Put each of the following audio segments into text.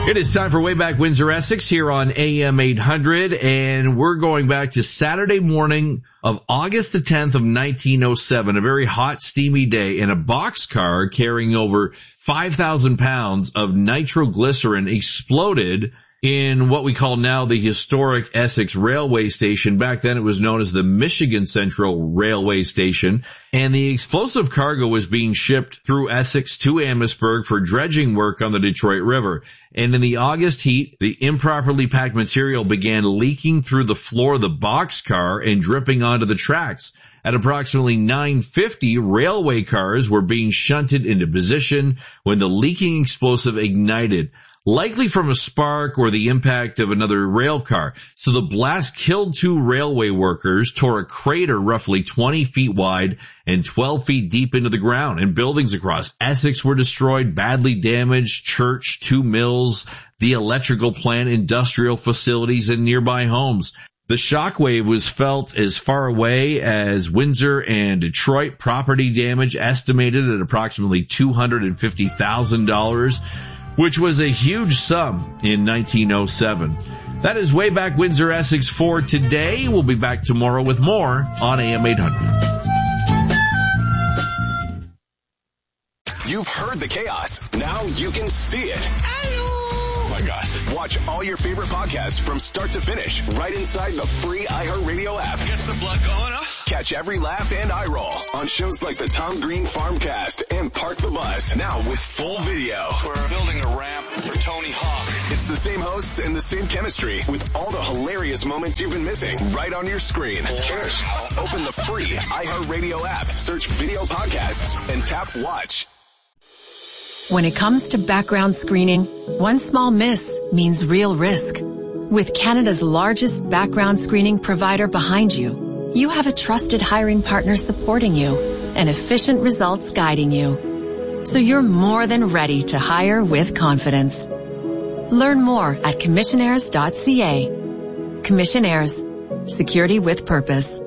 It is time for Way Back Windsor Essex here on AM 800, and we're going back to Saturday morning of August the 10th of 1907, a very hot, steamy day, and a boxcar carrying over 5,000 pounds of nitroglycerin exploded in what we call now the historic Essex Railway Station. Back then it was known as the Michigan Central Railway Station, and the explosive cargo was being shipped through Essex to Amherstburg for dredging work on the Detroit River. And in the August heat, the improperly packed material began leaking through the floor of the boxcar and dripping onto the tracks. At approximately 9:50, railway cars were being shunted into position when the leaking explosive ignited, likely from a spark or the impact of another rail car. So the blast killed 2 railway workers, tore a crater roughly 20 feet wide and 12 feet deep into the ground, and buildings across Essex were destroyed, badly damaged: church, 2 mills, the electrical plant, industrial facilities, and nearby homes. The shockwave was felt as far away as Windsor and Detroit. Property damage estimated at approximately $250,000, which was a huge sum in 1907. That is Way Back Windsor Essex for today. We'll be back tomorrow with more on AM 800. You've heard the chaos. Now you can see it. Oh my gosh. Watch all your favorite podcasts from start to finish right inside the free iHeartRadio app. Gets the blood going, huh? Catch every laugh and eye roll on shows like the Tom Green Farmcast and Park the Bus, now with full video. We're building a ramp for Tony Hawk. It's the same hosts and the same chemistry with all the hilarious moments you've been missing right on your screen. Cheers. Open the free iHeartRadio app, search video podcasts, and tap watch. When it comes to background screening, one small miss means real risk. With Canada's largest background screening provider behind you, you have a trusted hiring partner supporting you and efficient results guiding you. So you're more than ready to hire with confidence. Learn more at commissionaires.ca. Commissionaires. Security with purpose.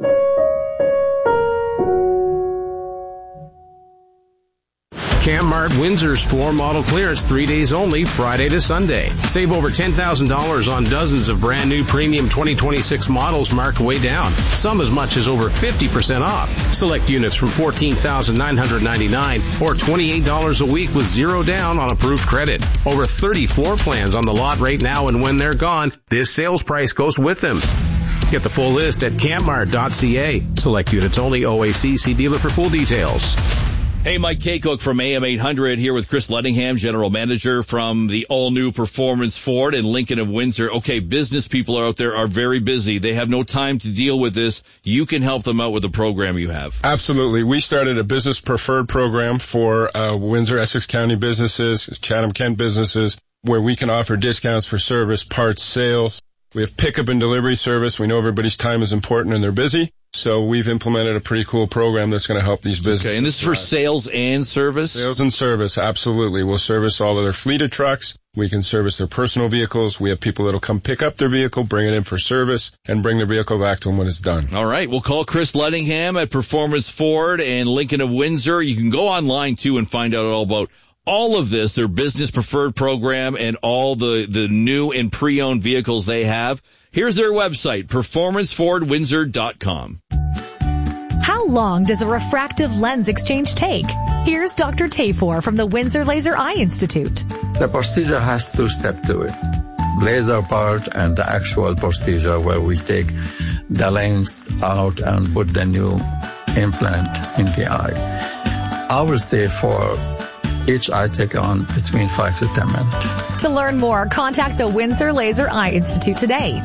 Cammart Windsor's floor model clearance 3 days only, Friday to Sunday. Save over $10,000 on dozens of brand new premium 2026 models marked way down. Some as much as over 50% off. Select units from $14,999 or $28 a week with zero down on approved credit. Over 30 floor plans on the lot right now, and when they're gone, this sales price goes with them. Get the full list at cammart.ca. Select units only, OAC. See dealer for full details. Hey, Mike Kaycook from AM 800 here with Chris Lettingham, General Manager from the all-new Performance Ford in Lincoln of Windsor. Okay, business people out there are very busy. They have no time to deal with this. You can help them out with the program you have. Absolutely. We started a business preferred program for Windsor, Essex County businesses, Chatham-Kent businesses, where we can offer discounts for service, parts, sales. We have pickup and delivery service. We know everybody's time is important and they're busy. So we've implemented a pretty cool program that's going to help these businesses. Okay, and this is for sales and service? Sales and service, absolutely. We'll service all of their fleet of trucks. We can service their personal vehicles. We have people that will come pick up their vehicle, bring it in for service, and bring their vehicle back to them when it's done. All right, we'll call Chris Lettingham at Performance Ford and Lincoln of Windsor. You can go online, too, and find out all about all of this, their business preferred program, and all the new and pre-owned vehicles they have. Here's their website, performancefordwindsor.com. How long does a refractive lens exchange take? Here's Dr. Tafor from the Windsor Laser Eye Institute. The procedure has 2 steps to it. Laser part and the actual procedure where we take the lens out and put the new implant in the eye. I will say for each eye take on between 5 to 10 minutes. To learn more, contact the Windsor Laser Eye Institute today.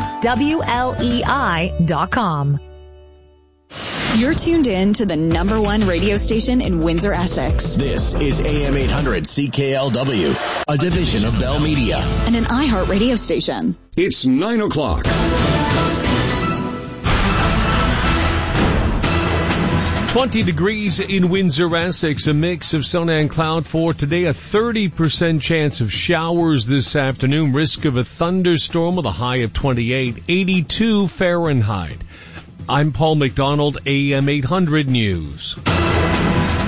WLEI.com. You're tuned in to the #1 radio station in Windsor, Essex. This is AM 800 CKLW, a division of Bell Media. And an iHeart radio station. It's 9 o'clock. 20 degrees in Windsor, Essex, a mix of sun and cloud for today, a 30% chance of showers this afternoon, risk of a thunderstorm with a high of 28, 82 Fahrenheit. I'm Paul McDonald, AM 800 News.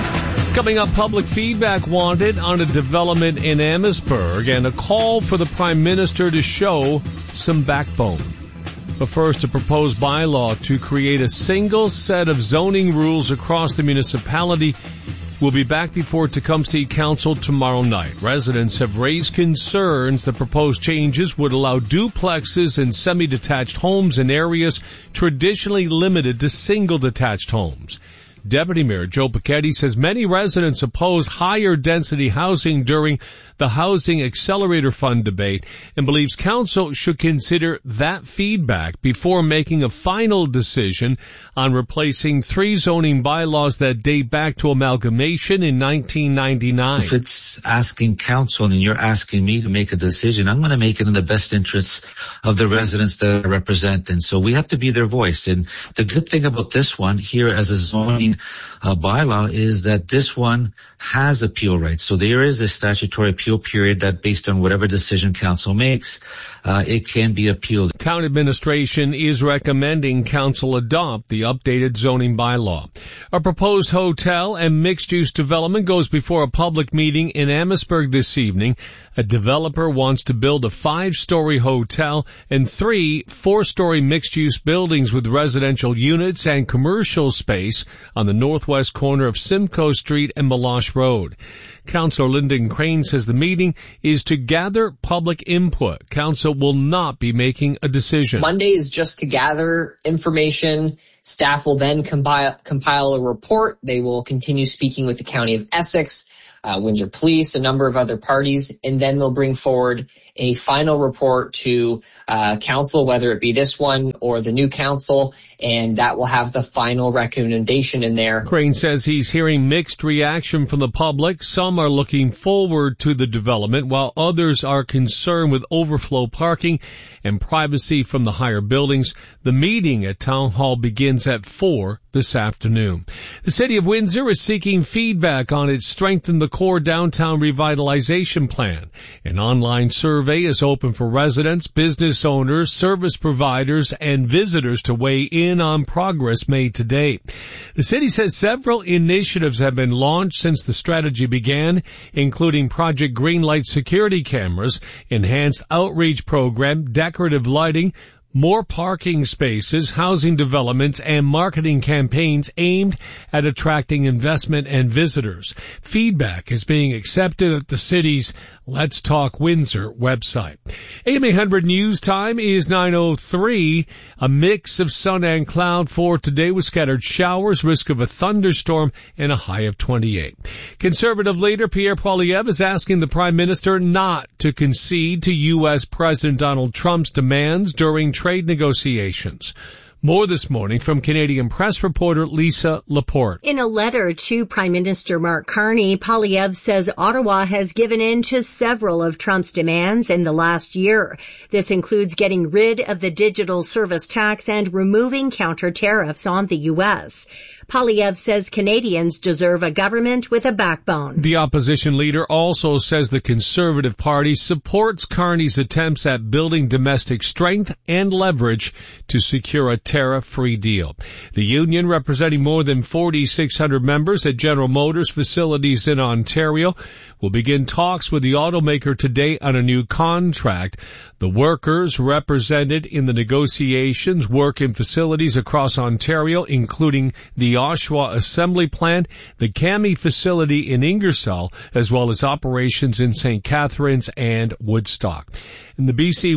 Coming up, public feedback wanted on a development in Amherstburg and a call for the Prime Minister to show some backbone. But first, a proposed bylaw to create a single set of zoning rules across the municipality will be back before Tecumseh Council tomorrow night. Residents have raised concerns that proposed changes would allow duplexes and semi-detached homes in areas traditionally limited to single-detached homes. Deputy Mayor Joe Piketty says many residents oppose higher density housing during the Housing Accelerator Fund debate and believes council should consider that feedback before making a final decision on replacing 3 zoning bylaws that date back to amalgamation in 1999. If it's asking council and you're asking me to make a decision, I'm going to make it in the best interests of the residents that I represent. And so we have to be their voice. And the good thing about this one here as a zoning bylaw is that this one has appeal rights. So there is a statutory appeal period that based on whatever decision council makes, it can be appealed. Town administration is recommending council adopt the updated zoning bylaw. A proposed hotel and mixed-use development goes before a public meeting in Amherstburg this evening. A developer wants to build a 5-story hotel and 3 4-story mixed-use buildings with residential units and commercial space on the northwest corner of Simcoe Street and Meloche Road. Councillor Lyndon Crane says the meeting is to gather public input. Council will not be making a decision. Monday is just to gather information. Staff will then compile a report. They will continue speaking with the County of Essex, Windsor Police, a number of other parties, and then they'll bring forward a final report to council, whether it be this one or the new council, and that will have the final recommendation in there. Crane says he's hearing mixed reaction from the public. Some are looking forward to the development, while others are concerned with overflow parking and privacy from the higher buildings. The meeting at Town Hall begins at 4 this afternoon. The City of Windsor is seeking feedback on its Strengthen the Core Downtown Revitalization Plan. An online survey is open for residents, business owners, service providers, and visitors to weigh in on progress made to date. The city says several initiatives have been launched since the strategy began, including Project Greenlight security cameras, enhanced outreach program, decorative lighting, more parking spaces, housing developments, and marketing campaigns aimed at attracting investment and visitors. Feedback is being accepted at the city's Let's Talk Windsor website. AM 800 News Time is 9:03. A mix of sun and cloud for today with scattered showers, risk of a thunderstorm, and a high of 28. Conservative leader Pierre Poilievre is asking the Prime Minister not to concede to U.S. President Donald Trump's demands during trade negotiations. More this morning from Canadian Press reporter Lisa Laporte. In a letter to Prime Minister Mark Carney, Poilievre says Ottawa has given in to several of Trump's demands in the last year. This includes getting rid of the digital service tax and removing counter tariffs on the U.S. Poilievre says Canadians deserve a government with a backbone. The opposition leader also says the Conservative Party supports Carney's attempts at building domestic strength and leverage to secure a tariff-free deal. The union, representing more than 4,600 members at General Motors facilities in Ontario, will begin talks with the automaker today on a new contract. The workers represented in the negotiations work in facilities across Ontario, including the Oshawa Assembly Plant, the Kami facility in Ingersoll, as well as operations in St. Catharines and Woodstock. And the BC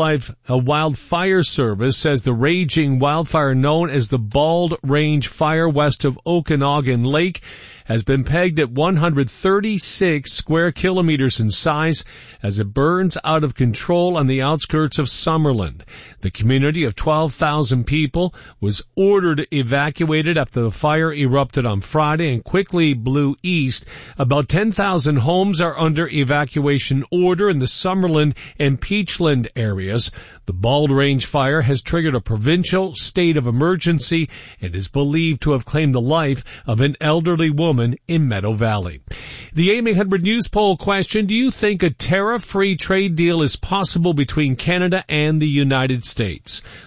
Wildfire Service says the raging wildfire known as the Bald Range Fire west of Okanagan Lake has been pegged at 136 square kilometers in size as it burns out of control on the outskirts of Summerland. The community of 12,000 people was ordered evacuated after the fire erupted on Friday and quickly blew east. About 10,000 homes are under evacuation order in the Summerland and Peachland areas. The Bald Range Fire has triggered a provincial state of emergency and is believed to have claimed the life of an elderly woman in Meadow Valley. The AM 800 News poll question: do you think a tariff-free trade deal is possible between Canada and the United States?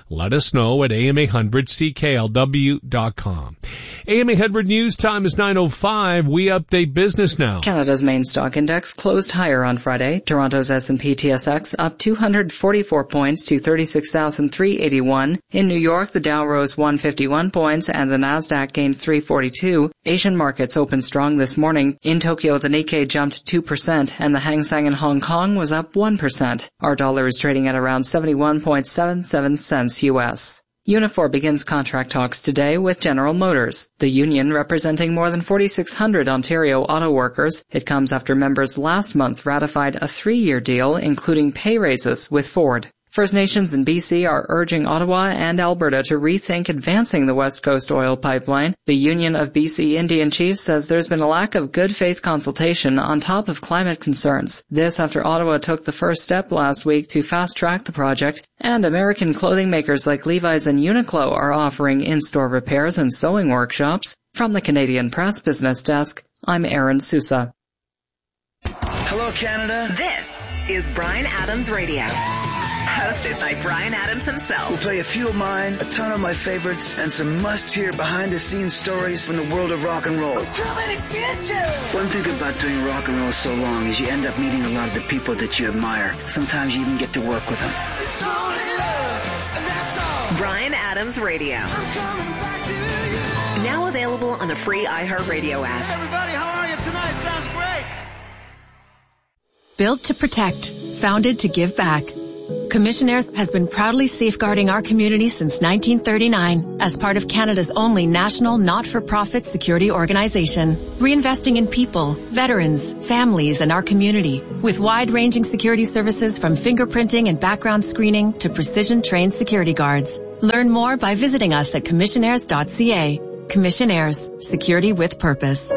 Let us know at am800cklw.com. AM 800 News time is 9:05. We update business now. Canada's main stock index closed higher on Friday. Toronto's S&P TSX up 244 points to 36,381. In New York, the Dow rose 151 points and the Nasdaq gained 342. Asian markets opened strong this morning. In Tokyo, the Nikkei jumped 2% and the Hang Seng in Hong Kong was up 1%. Our dollar is trading at around 71.77 cents US. Unifor begins contract talks today with General Motors, the union representing more than 4,600 Ontario auto workers. It comes after members last month ratified a 3-year deal, including pay raises with Ford. First Nations in BC are urging Ottawa and Alberta to rethink advancing the West Coast oil pipeline. The Union of BC Indian Chiefs says there's been a lack of good faith consultation on top of climate concerns. This after Ottawa took the first step last week to fast-track the project, and American clothing makers like Levi's and Uniqlo are offering in-store repairs and sewing workshops. From the Canadian Press Business Desk, I'm Erin Sousa. Hello, Canada. This is Bryan Adams Radio. Hosted by Bryan Adams himself. We'll play a few of mine, a ton of my favorites, and some must-hear behind-the-scenes stories from the world of rock and roll. One thing about doing rock and roll so long is you end up meeting a lot of the people that you admire. Sometimes you even get to work with them. Bryan Adams Radio. Now available on the free iHeartRadio app. Hey everybody, how are you tonight? Sounds great. Built to protect, founded to give back. Commissionaires has been proudly safeguarding our community since 1939 as part of Canada's only national not-for-profit security organization, reinvesting in people, veterans, families, and our community with wide-ranging security services from fingerprinting and background screening to precision-trained security guards. Learn more by visiting us at commissionaires.ca. Commissionaires, security with purpose.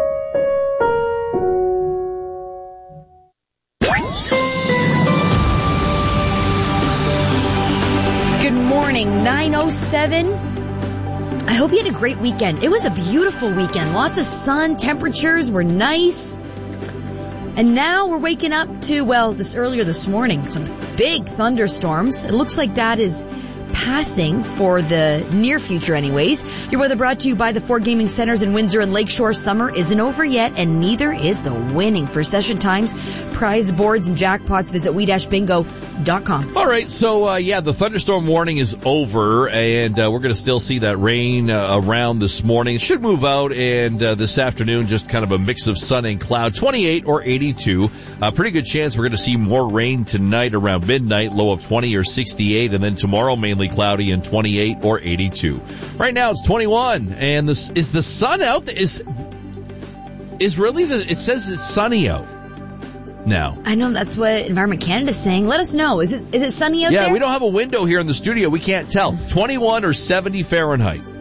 Morning, 9:07. I hope you had a great weekend. It was a beautiful weekend. Lots of sun, temperatures were nice. And now we're waking up to, earlier this morning, some big thunderstorms. It looks like that is passing for the near future anyways. Your weather brought to you by the 4 gaming centers in Windsor and Lakeshore. Summer isn't over yet, and neither is the winning. For session times, prize boards, and jackpots, visit we-bingo.com. All right, so the thunderstorm warning is over, and we're going to still see that rain around this morning. It should move out, and this afternoon just kind of a mix of sun and cloud, 28 or 82. Pretty good chance we're going to see more rain tonight around midnight, low of 20 or 68, and then tomorrow mainly cloudy and 28 or 82. Right now it's 21, and this is the sun out. It says it's sunny out now. I know that's what Environment Canada is saying. Let us know. Is it sunny out there? Yeah, we don't have a window here in the studio. We can't tell. 21 or 70 Fahrenheit.